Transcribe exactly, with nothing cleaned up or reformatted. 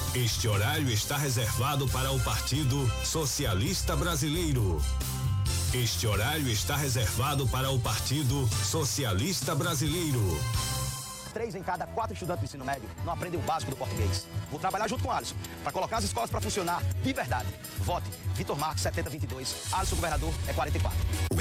Este horário está reservado para o Partido Socialista Brasileiro. Este horário está reservado para o Partido Socialista Brasileiro. Três em cada quatro estudantes do ensino médio não aprendem o básico do português. Vou trabalhar junto com o Alisson para colocar as escolas para funcionar de verdade. Vote Vitor Marques setenta vinte e dois. Alisson Governador é quarenta e quatro.